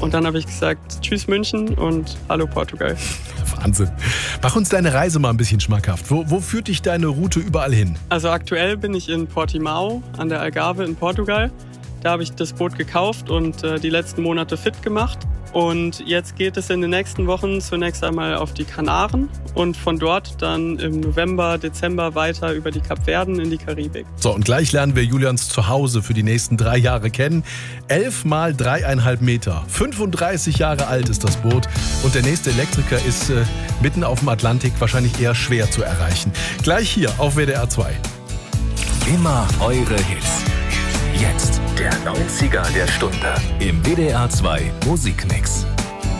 Und dann habe ich gesagt, tschüss München und hallo Portugal. Wahnsinn. Mach uns deine Reise mal ein bisschen schmackhaft. Wo führt dich deine Route überall hin? Also aktuell bin ich in Portimão an der Algarve in Portugal. Da habe ich das Boot gekauft und die letzten Monate fit gemacht. Und jetzt geht es in den nächsten Wochen zunächst einmal auf die Kanaren und von dort dann im November, Dezember weiter über die Kapverden in die Karibik. So, und gleich lernen wir Julians Zuhause für die nächsten 3 Jahre kennen. 11 mal 3,5 Meter. 35 Jahre alt ist das Boot und der nächste Elektriker ist mitten auf dem Atlantik wahrscheinlich eher schwer zu erreichen. Gleich hier auf WDR 2. Immer eure Hits. Jetzt der 90er der Stunde im WDR 2 Musikmix.